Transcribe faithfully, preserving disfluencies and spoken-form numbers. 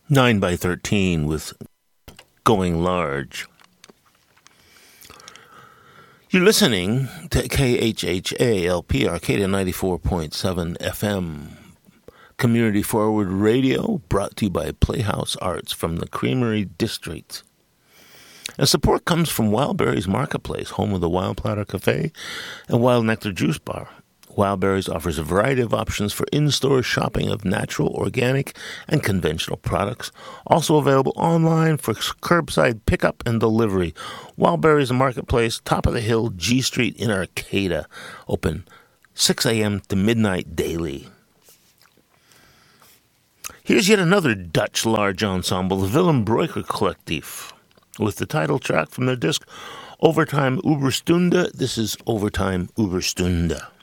nine by thirteen with Going Large. You're listening to K H H A L P Arcadia ninety-four point seven F M. Community Forward Radio, brought to you by Playhouse Arts from the Creamery District. And support comes from Wildberries Marketplace, home of the Wild Platter Cafe and Wild Nectar Juice Bar. Wildberries offers a variety of options for in-store shopping of natural, organic, and conventional products. Also available online for curbside pickup and delivery. Wildberries Marketplace, top of the hill, G Street in Arcata. Open six a.m. to midnight daily. Here's yet another Dutch large ensemble, the Willem Breuker Collectief, with the title track from their disc, Overtime Uberstunde. This is Overtime Uberstunde.